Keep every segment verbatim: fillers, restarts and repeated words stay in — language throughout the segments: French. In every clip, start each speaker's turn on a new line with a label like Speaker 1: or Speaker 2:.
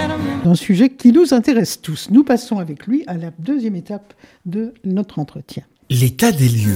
Speaker 1: Un sujet qui nous intéresse tous. Nous passons avec lui à la deuxième étape de notre entretien.
Speaker 2: L'état des lieux.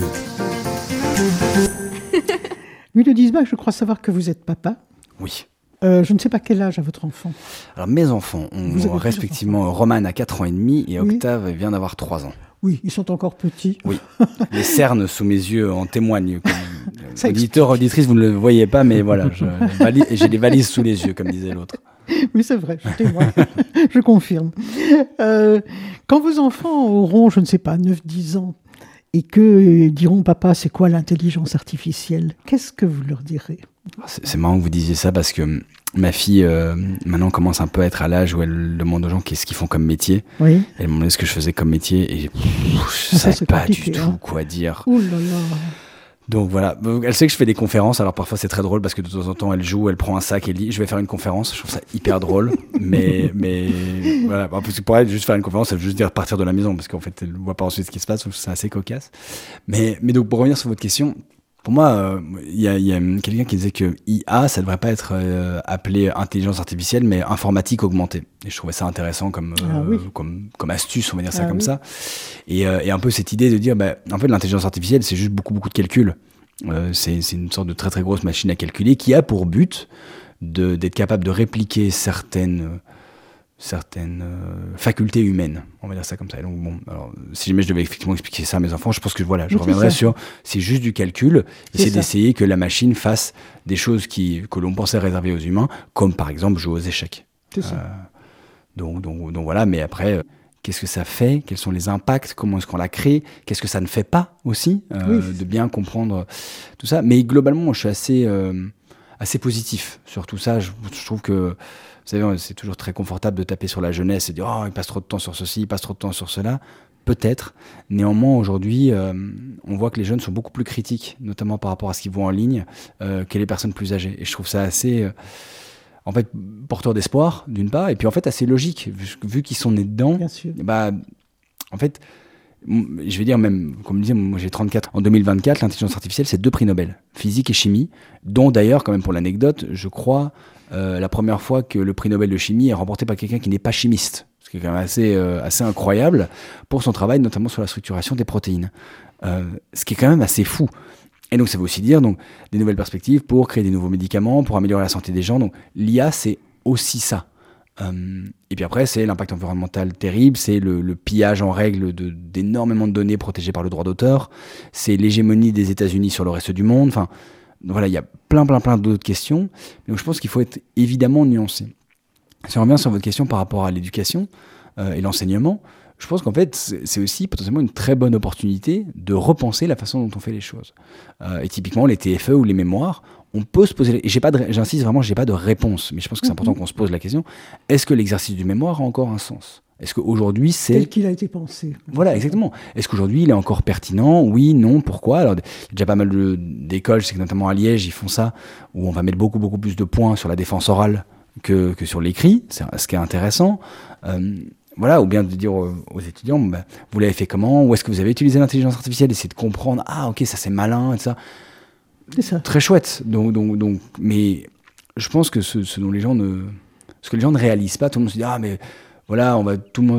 Speaker 1: Louis de Diesbach, je crois savoir que vous êtes papa.
Speaker 2: Oui.
Speaker 1: Euh, je ne sais pas quel âge a votre enfant.
Speaker 2: Alors mes enfants ont respectivement Roman à quatre ans et demi et Octave oui. vient d'avoir trois ans.
Speaker 1: Oui, ils sont encore petits.
Speaker 2: Oui, les cernes sous mes yeux en témoignent. Comme... Auditeur, auditrice, vous ne le voyez pas, mais voilà, je... j'ai des valises sous les yeux, comme disait l'autre.
Speaker 1: Oui, c'est vrai, je témoigne, je confirme. Euh, quand vos enfants auront, je ne sais pas, neuf dix ans, et que diront, papa, c'est quoi l'intelligence artificielle? Qu'est-ce que vous leur direz?
Speaker 2: C'est, c'est marrant que vous disiez ça parce que ma fille, euh, maintenant, commence un peu à être à l'âge où elle demande aux gens qu'est-ce qu'ils font comme métier. Oui. Elle me demandait ce que je faisais comme métier et pff, je ne savais pas du tout hein. quoi dire.
Speaker 1: Ouh là là.
Speaker 2: Donc voilà, elle sait que je fais des conférences, alors parfois c'est très drôle parce que de temps en temps elle joue, elle prend un sac et elle dit je vais faire une conférence, je trouve ça hyper drôle, mais, mais voilà, parce que pour elle juste faire une conférence, elle veut juste dire partir de la maison parce qu'en fait elle ne voit pas ensuite ce qui se passe, donc c'est assez cocasse. Mais, mais donc pour revenir sur votre question, pour moi, il euh, y, y a quelqu'un qui disait que I A, ça ne devrait pas être euh, appelé intelligence artificielle, mais informatique augmentée. Et je trouvais ça intéressant comme, euh, ah, oui. comme, comme astuce, on va dire ça ah, comme oui. ça. Et, euh, et un peu cette idée de dire, bah, en fait, l'intelligence artificielle, c'est juste beaucoup, beaucoup de calculs. Euh, c'est, c'est une sorte de très, très grosse machine à calculer qui a pour but de, d'être capable de répliquer certaines... certaines euh, facultés humaines, on va dire ça comme ça. Et donc bon, alors si jamais je devais effectivement expliquer ça à mes enfants, je pense que voilà, je oui, reviendrai sur c'est juste du calcul, c'est, c'est d'essayer que la machine fasse des choses qui que l'on pensait réserver aux humains, comme par exemple jouer aux échecs.
Speaker 1: C'est ça.
Speaker 2: Euh, donc donc donc voilà, mais après euh, qu'est-ce que ça fait? Quels sont les impacts? Comment est-ce qu'on la crée? Qu'est-ce que ça ne fait pas aussi euh, oui. de bien comprendre tout ça. Mais globalement, moi, je suis assez euh, assez positif sur tout ça. Je, je trouve que vous savez, c'est toujours très confortable de taper sur la jeunesse et de dire « Oh, il passe trop de temps sur ceci, il passe trop de temps sur cela ». Peut-être. Néanmoins, aujourd'hui, euh, on voit que les jeunes sont beaucoup plus critiques, notamment par rapport à ce qu'ils voient en ligne, euh, que les personnes plus âgées. Et je trouve ça assez, euh, en fait, porteur d'espoir, d'une part, et puis en fait assez logique, vu, vu qu'ils sont nés dedans.
Speaker 1: Bien sûr.
Speaker 2: Bah, en fait, je vais dire même, comme je disais, moi j'ai trente-quatre. En deux mille vingt-quatre, l'intelligence artificielle, c'est deux prix Nobel, physique et chimie, dont d'ailleurs, quand même pour l'anecdote, je crois... Euh, la première fois que le prix Nobel de chimie est remporté par quelqu'un qui n'est pas chimiste, ce qui est quand même assez, euh, assez incroyable pour son travail, notamment sur la structuration des protéines, euh, ce qui est quand même assez fou. Et donc ça veut aussi dire donc, des nouvelles perspectives pour créer des nouveaux médicaments, pour améliorer la santé des gens. Donc l'I A, c'est aussi ça. Euh, et puis après, c'est l'impact environnemental terrible, c'est le, le pillage en règle de, d'énormément de données protégées par le droit d'auteur, c'est l'hégémonie des États-Unis sur le reste du monde, enfin... Voilà, il y a plein, plein, plein d'autres questions. Donc, je pense qu'il faut être évidemment nuancé. Si on revient sur votre question par rapport à l'éducation euh, et l'enseignement, je pense qu'en fait, c'est, c'est aussi potentiellement une très bonne opportunité de repenser la façon dont on fait les choses. Euh, et typiquement, les T F E ou les mémoires, on peut se poser... Et j'ai pas de, j'insiste vraiment, j'ai pas de réponse, mais je pense que c'est important qu'on se pose la question. Est-ce que l'exercice du mémoire a encore un sens ? Est-ce qu'aujourd'hui, c'est...
Speaker 1: Tel qu'il a été pensé.
Speaker 2: Voilà, exactement. Est-ce qu'aujourd'hui, il est encore pertinent? Oui, non, pourquoi? Alors, il y a déjà pas mal de, d'écoles, je sais que notamment à Liège, ils font ça, où on va mettre beaucoup, beaucoup plus de points sur la défense orale que, que sur l'écrit, c'est ce qui est intéressant. Euh, voilà, ou bien de dire aux, aux étudiants, bah, vous l'avez fait comment? Où est-ce que vous avez utilisé l'intelligence artificielle? Essayer de comprendre, ah, ok, ça c'est malin, et ça.
Speaker 1: C'est ça.
Speaker 2: Très chouette. Donc, donc, donc, mais je pense que ce, ce dont les gens ne... Ce que les gens ne réalisent pas, tout le monde se dit, ah, mais... Voilà, on va, tout le monde